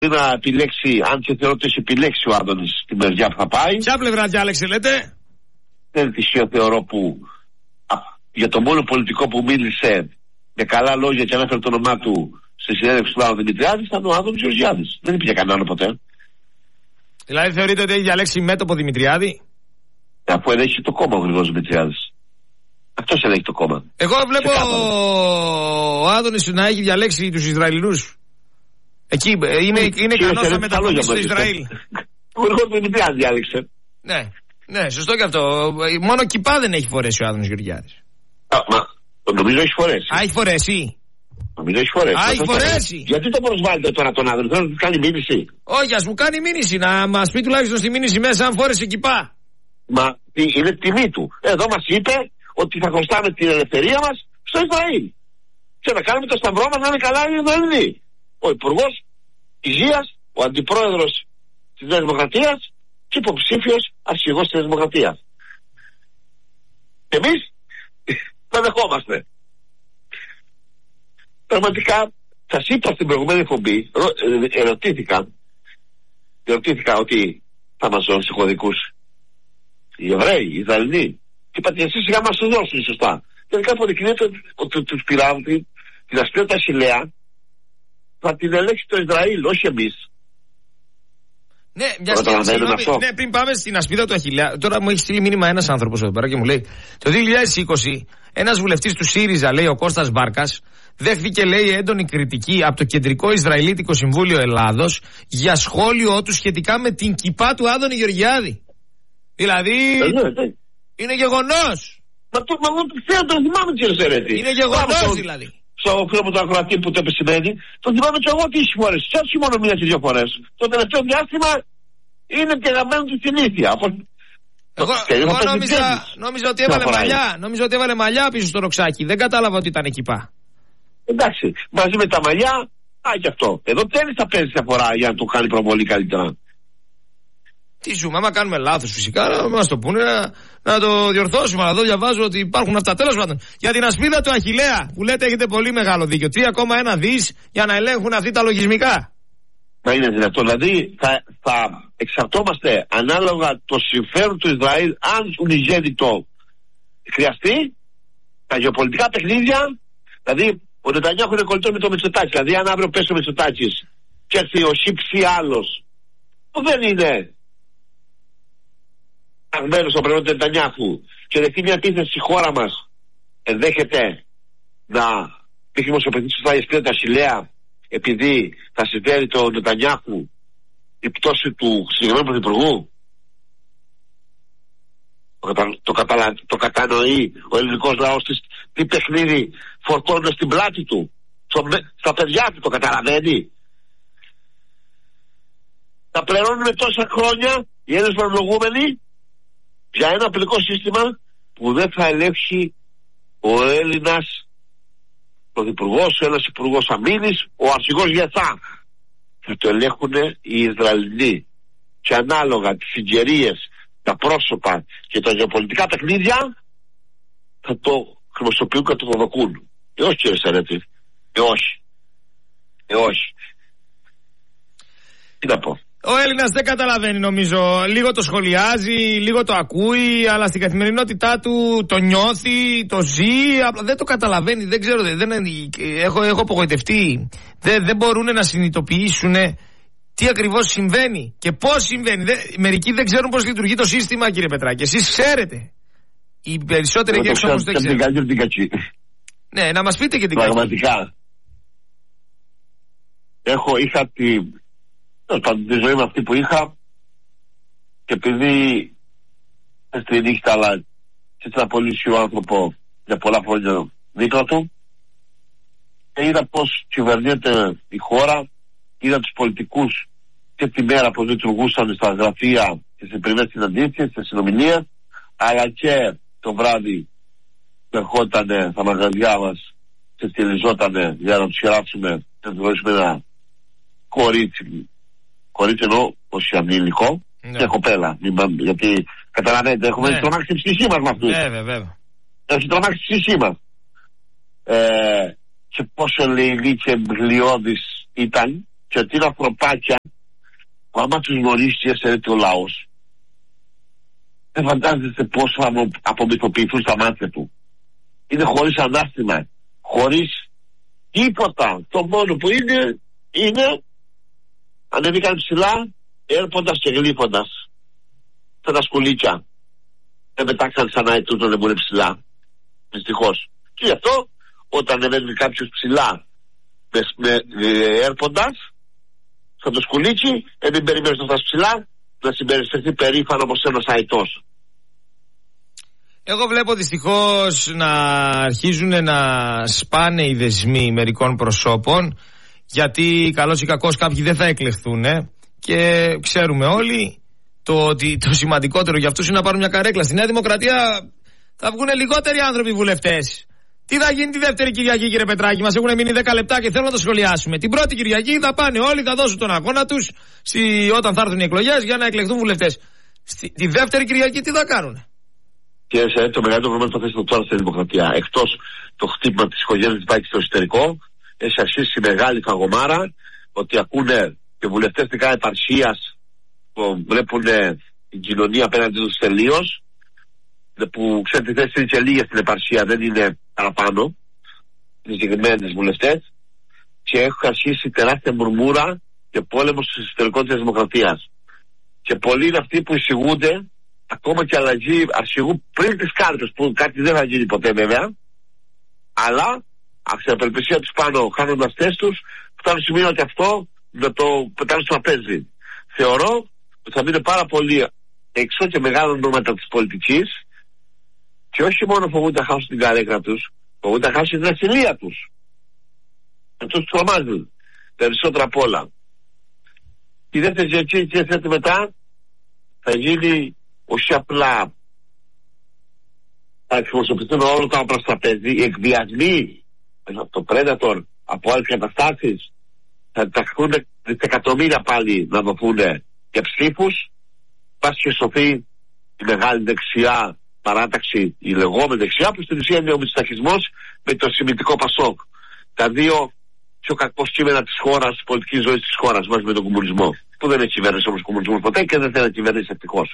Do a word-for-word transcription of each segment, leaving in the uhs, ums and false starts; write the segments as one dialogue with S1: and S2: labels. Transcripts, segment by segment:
S1: να επιλέξει, αν και θεωρώ ότι έχει επιλέξει ο Άδωνης στην μεριά που θα πάει.
S2: Ποια πλευρά διάλεξε, λέτε?
S1: Δεν είναι τυχαίο, θεωρώ, που α, για το μόνο πολιτικό που μίλησε με καλά λόγια και ανέφερε το όνομά του στη συνέντευξη του Άδωνη Δημητριάδη ήταν ο Άδωνης Γεωργιάδης. Δεν είπε για κανέναν ποτέ.
S2: Δηλαδή θεωρείτε ότι έχει διαλέξει μέτωπο Δημητριάδη?
S1: Αφού ενέχει το κόμμα ο Γρηγόρης Δημητριάδης. Αυτός ενέχει το κόμμα.
S2: Εγώ βλέπω ο Άδωνης να έχει διαλέξει τους Ισραηλινούς. Εκεί είναι, είναι ικανός να μεταβολήσει στο Ισραήλ.
S1: Ο Γρηγόρης Δημητριάδης διάλεξε.
S2: Ναι, ναι, σωστό και αυτό. Μόνο κιπά δεν έχει φορέσει ο Άδωνης Γεωργιάδης.
S1: Α, μα, νομίζω έχει φορέσει.
S2: Α, έχει φορέσει.
S1: Νομίζω έχει φορέσει.
S2: Α, έχει φορέσει.
S1: Γιατί το προσβάλλετε τώρα τον Άδωνη, θέλω να του κάνει μήνυση.
S2: Όχι, ας μου κάνει μήνυση, να μας πει τουλάχιστον στη μήνυση μέσα αν φόρεσε κιπά.
S1: Μα είναι τιμή του. Εδώ μας είπε ότι θα χρωστάμε την ελευθερία μας στο Ισραήλ. Και να κάνουμε το σταυρό μας να είναι καλά οι Ισραηλοί. Ο Υπουργός Υγείας, ο Αντιπρόεδρος της Νέας Δημοκρατίας και υποψήφιος αρχηγός της Νέας Δημοκρατίας. Εμείς τα δεχόμαστε. Πραγματικά, σας είπα στην προηγουμένη εκπομπή, ερωτήθηκα, ερωτήθηκα ότι θα μας δώσουν συγχωρικούς οι Εβραίοι, οι Ισραηλοί. Και είπατε εσείς σιγά μας τους δώσουν σωστά. Τελικά αποδεικνύεται ότι τους πειράβουν την ασπίδα Αχιλλέα θα την ελέγξει το Ισραήλ, όχι εμείς.
S2: Ναι, μια στιγμή, ναι, πριν πάμε στην ασπίδα του Αχιλλέα, τώρα μου έχει στείλει μήνυμα ένας άνθρωπος εδώ πέρα και μου λέει: το δύο χιλιάδες είκοσι ένας βουλευτής του ΣΥΡΙΖΑ, λέει ο Κώστας Μπάρκας, δέχθηκε, λέει, έντονη κριτική από το Κεντρικό Ισραηλίτικο Συμβούλιο Ελλάδος για σχόλιο του σχετικά με την κιπά του Άδωνη Γεωργιάδη. Δηλαδή, είναι γεγονός.
S1: Μα το ξέρω, το θυμάμαι, κύριε Σερέτη.
S2: Είναι γεγονός δηλαδή.
S1: Στο φίλο μου το ακροατή που το επισημαίνει, το θυμάμαι και εγώ τι έχει φορές. Και όχι μόνο μία και δύο φορές. Το τελευταίο διάστημα είναι και γραμμένο του στην ίδια.
S2: Εγώ, εγώ νόμιζα, νόμιζα ότι έβαλε μαλλιά. Νόμιζα ότι έβαλε μαλλιά πίσω στο ροξάκι. Δεν κατάλαβα ότι ήταν κιπά.
S1: Εντάξει, μαζί με τα μαλλιά, α, και αυτό. Εδώ τέλει θα παίζει διαφορά για να το κάνει προβολή καλύτερα.
S2: Τι ζούμε, άμα κάνουμε λάθος φυσικά, να μας το πούνε, να, να το διορθώσουμε. Αλλά εδώ διαβάζω ότι υπάρχουν αυτά. Τέλος πάντων, για την ασπίδα του Αχιλλέα, που λέτε έχετε πολύ μεγάλο δίκιο. τρία κόμμα ένα δις για να ελέγχουν αυτοί τα λογισμικά.
S1: Θα είναι δυνατό. Δηλαδή θα, θα εξαρτώμαστε ανάλογα το συμφέρον του Ισραήλ, αν ουνιγέννητο χρειαστεί, τα γεωπολιτικά παιχνίδια. Δηλαδή, ο Νετανιάχου είναι κολλητό με το Μητσοτάκη. Δηλαδή, αν αύριο πέσει ο Μητσοτάκης και έρθει ο Σίψη άλλος, που δεν είναι αγμένος ο πρενό του Νετανιάχου και δεχτεί μια επίθεση στη χώρα μας, ενδέχεται να μην χρησιμοποιηθεί σωστά η ασπίδα του Αχιλλέα, επειδή θα συμφέρει το Νετανιάχου η πτώση του συγκεκριμένου πρωθυπουργού. Το, κατα... το, κατα... το κατανοεί ο ελληνικός λαός της, τι παιχνίδι φορτώνουν στην πλάτη του, στο... στα παιδιά του, το καταλαβαίνει. Θα πληρώνουμε τόσα χρόνια οι Έλληνες φορολογούμενοι για ένα απλικό σύστημα που δεν θα ελέγξει ο Έλληνας πρωθυπουργός, ο ένας υπουργός αμήνης, ο αρχηγός ΓΕΘΑ. Θα το ελέγχουν οι Ισραηλοί. Και ανάλογα τις συγκαιρίες, τα πρόσωπα και τα γεωπολιτικά παιχνίδια θα το χρησιμοποιούν και το προδοκούν. Ε, όχι, κύριε Σαρέτη. Ε, όχι. Ε, όχι. Τι να πω.
S2: Ο Έλληνας δεν καταλαβαίνει, νομίζω. Λίγο το σχολιάζει, λίγο το ακούει, αλλά στην καθημερινότητά του το νιώθει, το ζει, απλά δεν το καταλαβαίνει. Δεν ξέρω, δεν, δεν, έχω, έχω απογοητευτεί. Δεν, δεν μπορούν να συνειδητοποιήσουν τι ακριβώς συμβαίνει και πώς συμβαίνει. Δεν, μερικοί δεν ξέρουν πώς λειτουργεί το σύστημα, κύριε Πετράκη. Εσείς ξέρετε. Οι περισσότεροι εκεί έξω όμως δεν ξέρουν. Ναι, να μας πείτε και την κακή.
S1: Πραγματικά. Έχω, είχα τη... τη ζωή με αυτή που είχα και επειδή στην νύχτα, αλλά και να απολύσει ο άνθρωπο για πολλά χρόνια δίπλα του, και είδα πως κυβερνιέται η χώρα, είδα τους πολιτικούς και τη μέρα που λειτουργούσαν στα γραφεία και σε primές συναντήσεις, σε συνομιλίες, αλλά και το βράδυ που ερχότανε στα μαγαζιά μας και στυλιζότανε για να τους χειράψουμε και να τους δώσουμε ένα κορίτσι. Κορίτσι εννοώ, όχι ανήλικο, ναι. Και κοπέλα. Γιατί καταλαβαίνετε, έχουμε ναι. τρομάξει την ψυχή μας με αυτούς.
S2: Ναι, βέβαια.
S1: Έχει τρομάξει την ψυχή μας. Ε, και πόσο λεηλή και γλιώδης ήταν και ότι είναι ανθρωπάκια που άμα τους γνωρίσει τι αισθάνεται ο λαός, δεν φαντάζεστε πώς θα απομυθοποιηθούν στα μάτια του. Είναι χωρίς ανάστημα, χωρίς τίποτα. Το μόνο που είναι, είναι ανέβηκαν ψηλά, έρποντας και γλύφοντας σαν τα σκουλίκια. Δεν πετάξαν σαν να ετούτο δεν μπορεί ψηλά. Δυστυχώς. Και γι' αυτό όταν ανέβει κάποιος ψηλά με, με ε, έρποντας σαν το σκουλίκι, ε, μην περιμένεις να φτάσει ψηλά, να συμπεριφερθεί περήφανο όπως ένας αητός.
S2: Εγώ βλέπω δυστυχώς να αρχίζουν να σπάνε οι δεσμοί μερικών προσώπων, γιατί καλώς ή κακώς κάποιοι δεν θα εκλεχθούν και ξέρουμε όλοι το ότι το σημαντικότερο για αυτούς είναι να πάρουν μια καρέκλα. Στη Νέα Δημοκρατία θα βγουν λιγότεροι άνθρωποι βουλευτές. Τι θα γίνει τη δεύτερη Κυριακή, κύριε Πετράκη? Μας έχουν μείνει δέκα λεπτά και θέλω να το σχολιάσουμε. Την πρώτη Κυριακή θα πάνε όλοι, θα δώσουν τον αγώνα τους στη... όταν θα έρθουν οι εκλογές για να εκλεχθούν βουλευτές. Στη... Τη δεύτερη Κυριακή τι θα κάνουν?
S1: Και σε το μεγαλύτερο πρόβλημα που θα θέσει τώρα στη Δημοκρατία, εκτός το χτύπημα της οικογένειας της Βάκης στο εσωτερικό, έχει αρχίσει η μεγάλη φαγωμάρα ότι ακούνε και βουλευτές της κάθε επαρχίας που βλέπουν την κοινωνία απέναντι τους τελείως, που ξέρετε τη θέση είναι και λίγες στην επαρχία, δεν είναι παραπάνω, οι συγκεκριμένες βουλευτές, και έχουν αρχίσει τεράστια μουρμούρα και πόλεμο στο εσωτερικό της Δημοκρατίας. Και πολλοί είναι αυτοί που εισηγούνται ακόμα και αλλαγή αρχηγού πριν τις κάρτες, που κάτι δεν θα γίνει ποτέ βέβαια, αλλά αξιοπελπισία τους πάνω, χάνοντας θέσεις τους, φτάνουν σημείο ότι αυτό να το πετάνε στο τραπέζι. Θεωρώ ότι θα μείνει πάρα πολύ εξώ και μεγάλο νόματα της πολιτικής, και όχι μόνο φοβούνται να χάσουν την καρέκλα τους, φοβούνται να χάσουν την ασυλία τους. Αυτό τους τρομάζουν περισσότερα απ' όλα. Η δεύτερη Κυριακή, τι θα μετά, θα γίνει όχι απλά θα εκπροσωπηθούν όλα τα όπλα στα τραπέζι, οι εκβιασμοί από το Predator, από άλλες καταστάσεις, θα ταχθούν δισεκατομμύρια πάλι να δοθούν για ψήφους. Πας και σωθεί η μεγάλη δεξιά παράταξη, η λεγόμενη δεξιά, που στην ουσία είναι ο μητσοτακισμός με το σημιτικό Πασόκ. Τα δύο πιο κακό κείμενα της χώρας, της πολιτικής ζωής της χώρας, μαζί με τον κομμουνισμό. Που δεν έχει κυβέρνηση όμως κομμουνισμό ποτέ και δεν θέλει να κυβερνήσει ευτυχώς.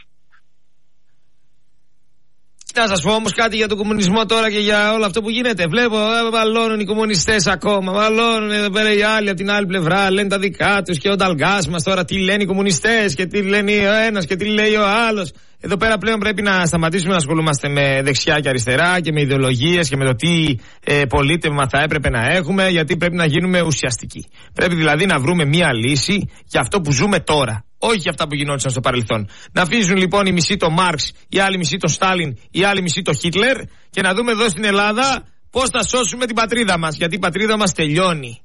S2: Να σας πω όμως κάτι για τον κομμουνισμό τώρα και για όλο αυτό που γίνεται. Βλέπω, ε, βαλώνουν οι κομμουνιστές ακόμα. Βαλώνουν εδώ πέρα οι άλλοι από την άλλη πλευρά. Λένε τα δικά τους και ο Νταλγκάς μας τώρα τι λένε οι κομμουνιστές και τι λένε ο ένας και τι λέει ο άλλος. Εδώ πέρα πλέον πρέπει να σταματήσουμε να ασχολούμαστε με δεξιά και αριστερά και με ιδεολογίες και με το τι ε, πολίτευμα θα έπρεπε να έχουμε, γιατί πρέπει να γίνουμε ουσιαστικοί. Πρέπει δηλαδή να βρούμε μία λύση για αυτό που ζούμε τώρα. Όχι για αυτά που γινόντουσαν στο παρελθόν. Να αφήσουν λοιπόν η μισή το Μάρξ, η άλλη μισή το Στάλιν, η άλλη μισή το Χίτλερ και να δούμε εδώ στην Ελλάδα πώς θα σώσουμε την πατρίδα μας. Γιατί η πατρίδα μας τελειώνει.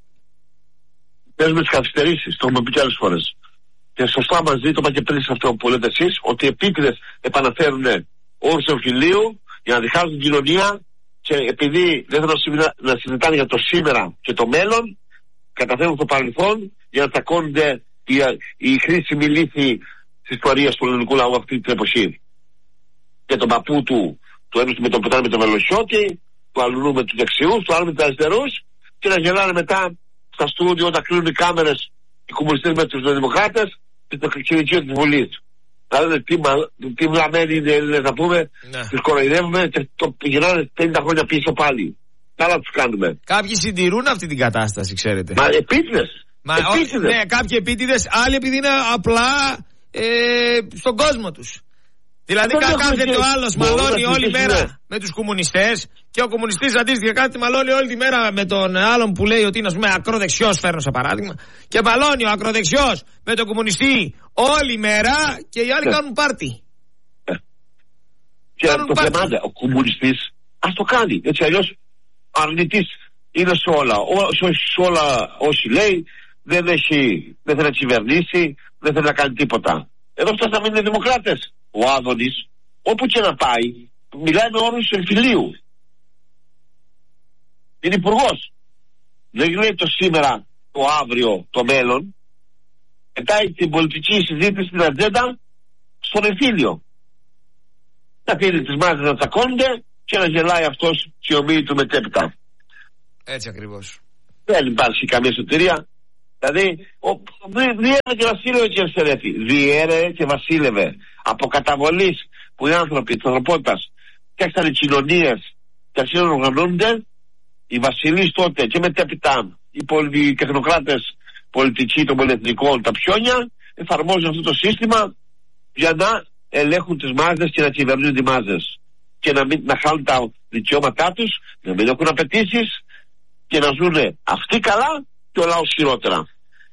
S1: Παίζουμε τις καθυστερήσεις, το έχουμε πει και άλλες φορές. Και σωστά μαζί, το είπα και πριν σε αυτό που λέτε εσείς, ότι επίτηδες επαναφέρουν όρους εμφυλίου για να διχάζουν την κοινωνία, και επειδή δεν θέλουν να συζητάνε για το σήμερα και το μέλλον, καταφέρουν το παρελθόν για να τσακώνονται η, η χρήσιμη λύθη της ιστορίας του ελληνικού λαού αυτή την εποχή. Και τον παππού του, του ένους με τον Πετρά με τον Βελοσιώτη, του αλλού με τους δεξιούς, του άλλου με τους αριστερούς, και να γελάνε μετά στα στούντιο όταν κλείνουν οι κάμερες οι κομμουνιστές με τους δημοκράτες και το κλικείο της Βουλής. Δηλαδή τι, τι βλαμμένοι είναι οι Έλληνες να πούμε, ναι. Τους κοροϊδεύουμε και το γυρνάνε πενήντα χρόνια πίσω πάλι. Καλά τους κάνουμε. Κάποιοι συντηρούν αυτή την κατάσταση, ξέρετε. Μα επίτηδες. Μα, επίτηδες.
S2: Ναι, κάποιοι επίτηδες, άλλοι επειδή είναι απλά ε, στον κόσμο τους. Δηλαδή κάθεται ο άλλος μαλώνει όλη μέρα με τους κομμουνιστές και ο κομμουνιστής αντίστοιχα κάτι μαλώνει όλη τη μέρα με τον άλλον που λέει ότι είναι ας πούμε ακροδεξιός, φέρνω σε παράδειγμα, και μαλώνει ο ακροδεξιός με τον κομμουνιστή όλη μέρα και οι άλλοι κάνουν πάρτι.
S1: Και το θεμάται, ο κομμουνιστής ας το κάνει, έτσι αλλιώς αρνητής είναι σε όλα, σε όλα όσοι λέει, δεν, έχει, δεν θέλει να κυβερνήσει, δεν θέλει να κάνει τίποτα. Εδώ φτάσαμε είναι δημοκράτες. Ο Άδωνης, όπου και να πάει, μιλάει με όρους εμφυλίου. Είναι υπουργός. Δεν λέει το σήμερα, το αύριο, το μέλλον. Πετάει την πολιτική συζήτηση, την ατζέντα, στον εμφύλιο. Τα φίλοι της μάζας να τσακώνονται και να γελάει αυτός και ομοίη του μετέπειτα.
S2: Έτσι ακριβώς.
S1: Δεν υπάρχει καμία σωτηρία. Δηλαδή, διέρευε και βασίλευε και Ερστερέτη. Διέρευε και βασίλευε. Από καταβολής που οι άνθρωποι της ανθρωπότητας φτιάξανε κοινωνίες και αρχίσαν να οργανώνονται, οι βασιλείς τότε και μετέπειτα οι πολυτεχνοκράτες πολιτικοί των πολυεθνικών, τα πιόνια, εφαρμόζουν αυτό το σύστημα για να ελέγχουν τις μάζες και να κυβερνούν τις μάζες. Και να, μην, να χάνουν τα δικαιώματά τους, να μην έχουν απαιτήσεις και να ζουν αυτοί καλά και ο λαός χειρότερα.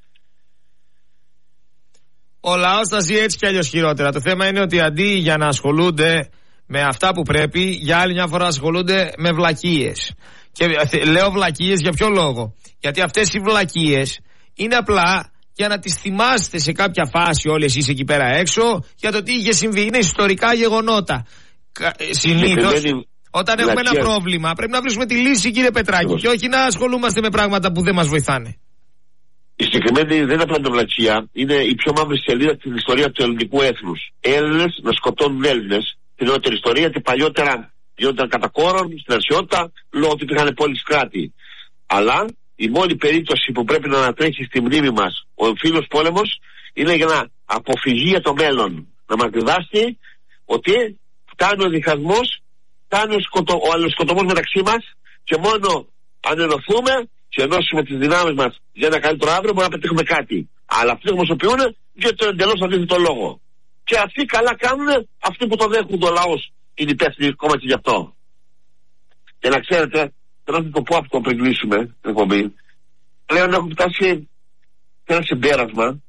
S2: Ο λαός θα ζει έτσι κι αλλιώς χειρότερα. Το θέμα είναι ότι αντί για να ασχολούνται με αυτά που πρέπει, για άλλη μια φορά ασχολούνται με βλακίες. Και λέω βλακίες για ποιο λόγο? Γιατί αυτές οι βλακίες είναι απλά για να τις θυμάστε σε κάποια φάση όλοι εσείς εκεί πέρα έξω για το τι είχε συμβεί. Είναι ιστορικά γεγονότα. Συνήθως όταν έχουμε ένα πρόβλημα πρέπει να βρίσκουμε τη λύση, κύριε Πετράκη, και όχι να ασχολούμαστε με πράγματα που δεν μας βοηθάνε.
S1: Η συγκεκριμένη δεν είναι απλά βλακεία, είναι η πιο μαύρη σελίδα στην ιστορία του ελληνικού έθνους. Έλληνες να σκοτώνουν Έλληνες. Την νεότερη ιστορία, γιατί παλιότερα γινόταν κατά κόρον στην αρχαιότητα λόγω ότι υπήρχαν πόλεις κράτη. Αλλά η μόνη περίπτωση που πρέπει να ανατρέχει στη μνήμη μας ο εμφύλιος πόλεμος είναι για να αποφυγεί για το μέλλον. Να μας διδάσκει ότι φτάνει ο διχασμός, φτάνει ο, σκοτω, ο αλληλοσκοτωμός μεταξύ μας και μόνο αν ενωθούμε και ενώσουμε τις δυνάμεις μας για ένα καλύτερο αύριο μπορούμε να πετύχουμε κάτι. Αλλά αυτοί δημοσιοποιούν για το εντελώς αντίθετο λόγο. Και αυτοί καλά κάνουν, αυτοί που το δέχουν το λαός είναι υπεύθυνοι ακόμα και γι' αυτό. Και να ξέρετε, θέλω να το πω αυτό πριν κλείσουμε την εκπομπή, πλέον έχουμε φτάσει σε ένα συμπέρασμα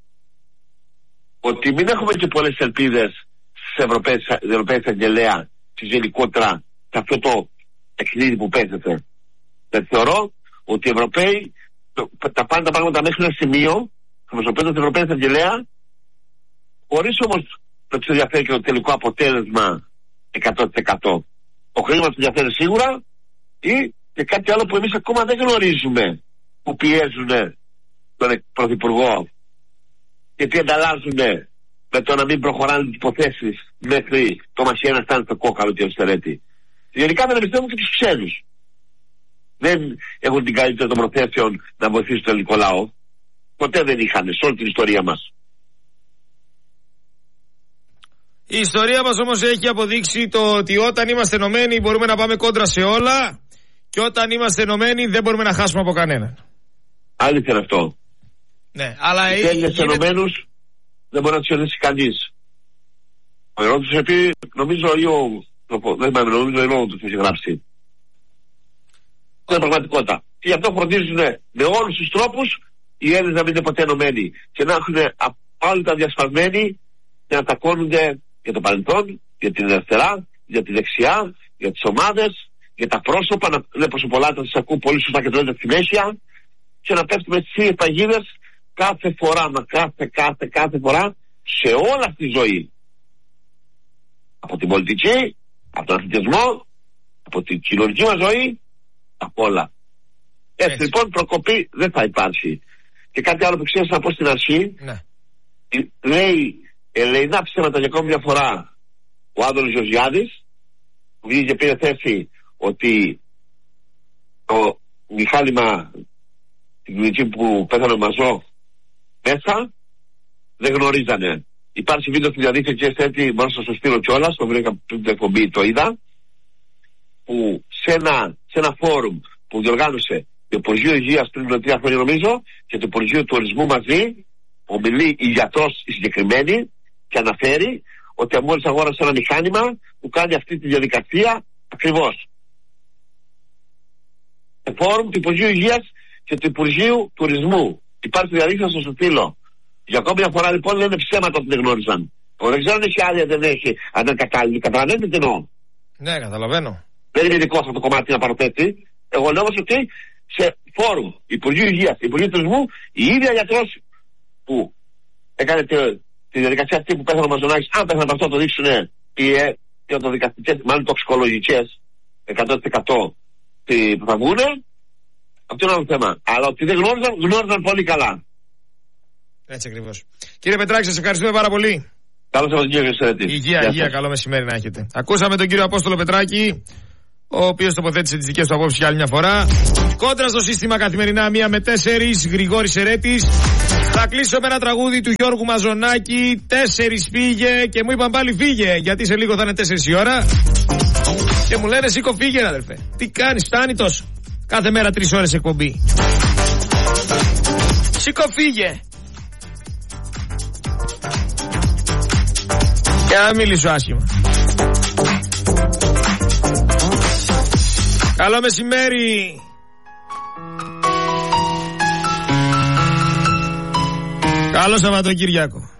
S1: ότι μην έχουμε και πολλές ελπίδες στις Ευρωπαίες Αγγελέα και γενικότερα σε αυτό το παιχνίδι που παίζεται. Δεν θεωρώ ότι οι Ευρωπαίοι το, τα πάνε τα πράγματα μέχρι ένα σημείο, χρησιμοποιώντας τις Ευρωπαίες Αγγελέα, χωρίς όμως να τους ενδιαφέρει και το τελικό αποτέλεσμα εκατό τοις εκατό. Το χρήμα τους ενδιαφέρει σίγουρα ή και κάτι άλλο που εμείς ακόμα δεν γνωρίζουμε, που πιέζουν τον Πρωθυπουργό και τι ανταλλάζουν με το να μην προχωράνε τις υποθέσεις μέχρι το μαχαίρι να φτάνει στο κόκαλο και ο Στερέτη. Γενικά δεν εμπιστεύουν και τους ξένους. Δεν έχουν την καλύτερη των προθέσεων να βοηθήσουν τον ελληνικό λαό. Ποτέ δεν είχαν σε όλη την ιστορία μας.
S2: Η ιστορία μας όμως έχει αποδείξει το ότι όταν είμαστε ενωμένοι μπορούμε να πάμε κόντρα σε όλα και όταν είμαστε ενωμένοι δεν μπορούμε να χάσουμε από κανέναν. Αλήθεια
S1: είναι αυτό.
S2: Ναι, αλλά
S1: οι Έλληνες γίνεται... ενωμένους δεν μπορεί να τους οδηγήσει κανείς. Ο ερώτης επειδή νομίζω ο δεν είπαμε, νομίζω ο του έχει γράψει. Είναι πραγματικότητα. Και γι' αυτό φροντίζουν με όλους τους τρόπους οι Έλληνες να μην είναι ποτέ ενωμένοι και να έχουν απόλυτα διασπασμένοι και να τακώνονται για το παρελθόν, για την αριστερά, για τη δεξιά, για τις ομάδες, για τα πρόσωπα, να είναι προσωπολάτα, τις ακούω πολύ σωστά και το λέτε στη μέση και να πέφτουμε στις ίδιες παγίδες κάθε φορά, μα κάθε, κάθε, κάθε φορά σε όλα στη ζωή. Από την πολιτική, από τον αθλητισμό, από την κοινωνική μας ζωή, από όλα. Έτσι, Έτσι λοιπόν προκοπή δεν θα υπάρχει. Και κάτι άλλο που ξέρεις να πω στην αρχή, ναι. Λέει ελεηνά ψέματα για ακόμη μια φορά ο Άδωνης Γεωργιάδης, που βγήκε και πήρε θέση ότι το μηχάνημα την κλινική που πέθανε ο Μαζό μέσα δεν γνωρίζανε. Υπάρχει βίντεο στη διαδίκτυα και έτσι μπορώ να σας το στείλω κιόλας, το βρήκα πριν την εκπομπή, το είδα, που σε ένα, σε ένα φόρουμ που διοργάνωσε το Υπουργείο Υγείας πριν τρία χρόνια νομίζω και το Υπουργείο Τουρισμού μαζί, ομιλεί η γιατρός η συγκεκριμένη και αναφέρει ότι μόλις αγόρασε ένα μηχάνημα που κάνει αυτή τη διαδικασία ακριβώς. Το φόρουμ του Υπουργείου Υγείας και του Υπουργείου Τουρισμού. Υπάρχει διαδίκτυα στο στήλο. Για ακόμη μια φορά λοιπόν λένε ψέματα ότι δεν γνώριζαν. Εγώ δεν ξέρω αν έχει άδεια, δεν έχει, αν δεν κατάλληλη. Καταλαβαίνετε τι εννοώ.
S2: Ναι, καταλαβαίνω.
S1: Δεν είναι δικό αυτό το κομμάτι να παροθέτει. Εγώ λέω ότι σε φόρουμ Υπουργείου Υγείας, Υπουργείου Τουρισμού, η ίδια γιατρός που έκανε τη, τη διαδικασία αυτή που πέθανε ο Μαζονάκης, αν πέθανε από αυτό το δείξουν οι ιατροδικαστικές, μάλλον τοξικολογικές, εκατό τοις εκατό που θα βγουνε, αυτό είναι άλλο θέμα. Αλλά ότι δεν γνώριζαν, γνώριζαν πολύ καλά.
S2: Έτσι ακριβώς. Κύριε Πετράκη, σας ευχαριστούμε πάρα πολύ.
S1: Καλό σας κύριο Σερέτη.
S2: Υγεία, υγεία, καλό μεσημέρι να έχετε. Ακούσαμε τον κύριο Απόστολο Πετράκη, ο οποίος τοποθέτησε τις δικές του απόψεις για άλλη μια φορά. Κόντρα στο σύστημα καθημερινά μία με τέσσερις, Γρηγόρης Ερέτης. Θα κλείσω με ένα τραγούδι του Γιώργου Μαζονάκη. Τέσσερις φύγε και μου είπαν πάλι φύγε, γιατί σε λίγο θα είναι τέσσερις η ώρα. Και μου λένε σήκω φύγε αδερφέ. Τι κάνεις, φτάνει τόσο. Κάθε μέρα τρεις ώρες εκπομπή. Σήκω φύγε. Και να μιλήσω άσχημα. Καλό μεσημέρι. Καλό Σαββατοκύριακο.